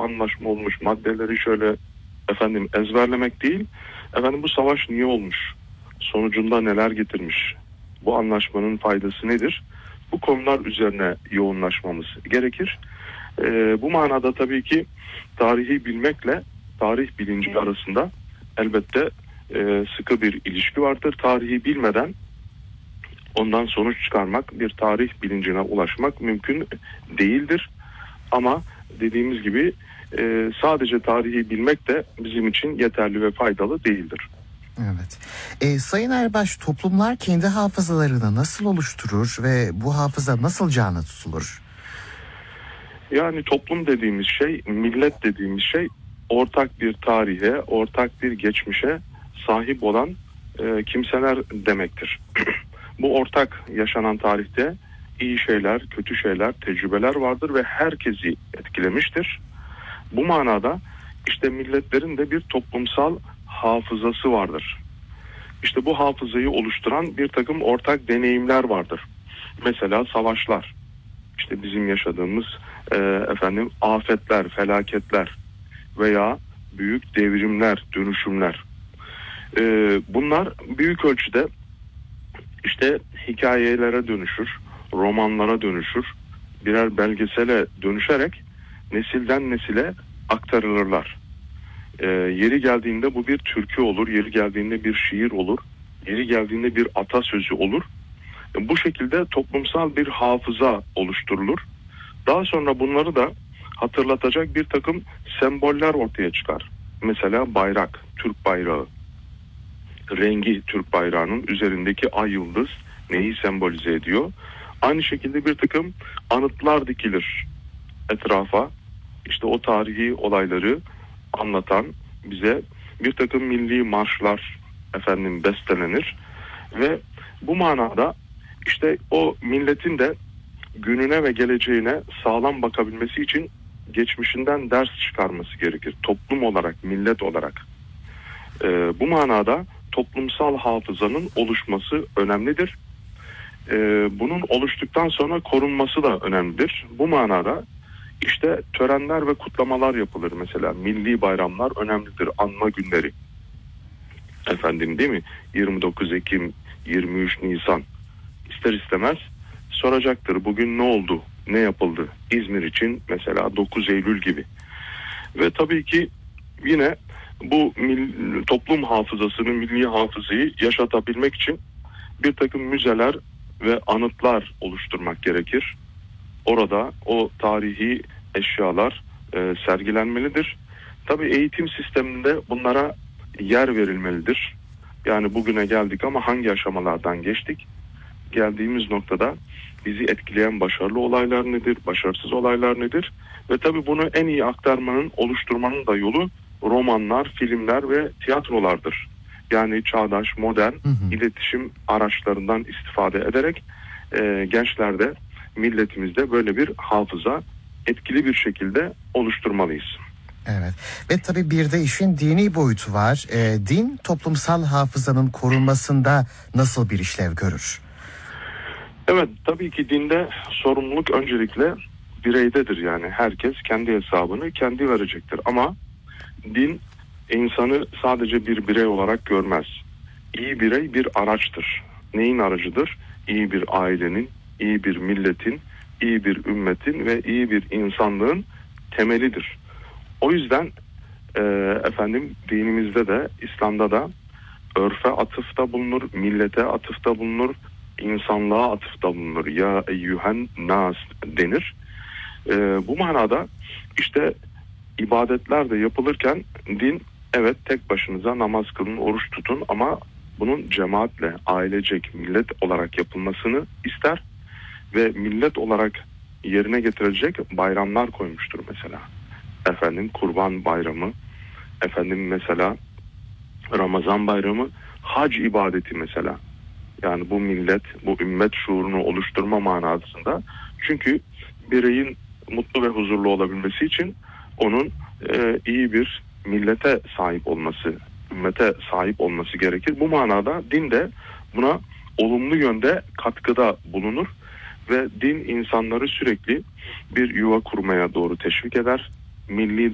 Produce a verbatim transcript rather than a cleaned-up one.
anlaşma olmuş, maddeleri şöyle efendim ezberlemek değil. Efendim bu savaş niye olmuş? Sonucunda neler getirmiş? Bu anlaşmanın faydası nedir? Bu konular üzerine yoğunlaşmamız gerekir. Ee, bu manada tabii ki tarihi bilmekle tarih bilinci arasında elbette e, sıkı bir ilişki vardır. Tarihi bilmeden ondan sonuç çıkarmak, bir tarih bilincine ulaşmak mümkün değildir. Ama dediğimiz gibi e, sadece tarihi bilmek de bizim için yeterli ve faydalı değildir. Evet. E, Sayın Erbaş, toplumlar kendi hafızalarını nasıl oluşturur ve bu hafıza nasıl canlı tutulur? Yani toplum dediğimiz şey, millet dediğimiz şey ortak bir tarihe, ortak bir geçmişe sahip olan e, kimseler demektir. Bu ortak yaşanan tarihte iyi şeyler, kötü şeyler, tecrübeler vardır ve herkesi etkilemiştir. Bu manada işte milletlerin de bir toplumsal hafızası vardır. İşte bu hafızayı oluşturan bir takım ortak deneyimler vardır. Mesela savaşlar, işte bizim yaşadığımız e, efendim afetler, felaketler veya büyük devrimler, dönüşümler. E, bunlar büyük ölçüde işte hikayelere dönüşür, romanlara dönüşür, birer belgesele dönüşerek nesilden nesile aktarılırlar. Ee, yeri geldiğinde bu bir türkü olur, yeri geldiğinde bir şiir olur, yeri geldiğinde bir atasözü olur. E, bu şekilde toplumsal bir hafıza oluşturulur. Daha sonra bunları da hatırlatacak bir takım semboller ortaya çıkar. Mesela bayrak, Türk bayrağı. Rengi Türk bayrağının üzerindeki ay yıldız neyi sembolize ediyor? Aynı şekilde bir takım anıtlar dikilir etrafa. İşte o tarihi olayları anlatan bize bir takım milli marşlar efendim bestelenir ve bu manada işte o milletin de gününe ve geleceğine sağlam bakabilmesi için geçmişinden ders çıkarması gerekir. Toplum olarak, millet olarak. Ee, bu manada toplumsal hafızanın oluşması önemlidir. Ee, bunun oluştuktan sonra korunması da önemlidir. Bu manada işte törenler ve kutlamalar yapılır. Mesela milli bayramlar önemlidir. Anma günleri. Efendim değil mi? yirmi dokuz Ekim, yirmi üç Nisan. İster istemez soracaktır. Bugün ne oldu? Ne yapıldı? İzmir için mesela dokuz Eylül gibi. Ve tabii ki yine bu mil, toplum hafızasını, milli hafızayı yaşatabilmek için bir takım müzeler ve anıtlar oluşturmak gerekir. Orada o tarihi eşyalar e, sergilenmelidir. Tabii eğitim sisteminde bunlara yer verilmelidir. Yani bugüne geldik ama hangi aşamalardan geçtik? Geldiğimiz noktada bizi etkileyen başarılı olaylar nedir? Başarısız olaylar nedir? Ve tabii bunu en iyi aktarmanın, oluşturmanın da yolu romanlar, filmler ve tiyatrolardır. Yani çağdaş, modern hı hı. iletişim araçlarından istifade ederek e, gençlerde, milletimizde böyle bir hafıza etkili bir şekilde oluşturmalıyız. Evet ve tabii bir de işin dini boyutu var. E, din toplumsal hafızanın korunmasında nasıl bir işlev görür? Evet, tabii ki dinde sorumluluk öncelikle bireydedir. Yani herkes kendi hesabını kendi verecektir. Ama din insanı sadece bir birey olarak görmez. İyi birey bir araçtır. Neyin aracıdır? İyi bir ailenin, iyi bir milletin, iyi bir ümmetin ve iyi bir insanlığın temelidir. O yüzden e, efendim dinimizde de, İslam'da da örfe atıfta bulunur, millete atıfta bulunur, insanlığa atıfta bulunur. Ya eyyühen nas denir. E, bu manada işte ibadetler de yapılırken din evet tek başınıza namaz kılın, oruç tutun ama bunun cemaatle, ailecek, millet olarak yapılmasını ister ve millet olarak yerine getirilecek bayramlar koymuştur mesela. Efendim Kurban Bayramı, efendim mesela Ramazan Bayramı, hac ibadeti mesela. Yani bu millet, bu ümmet şuurunu oluşturma manasında. Çünkü bireyin mutlu ve huzurlu olabilmesi için onun e, iyi bir millete sahip olması, ümmete sahip olması gerekir. Bu manada din de buna olumlu yönde katkıda bulunur ve din insanları sürekli bir yuva kurmaya doğru teşvik eder. Milli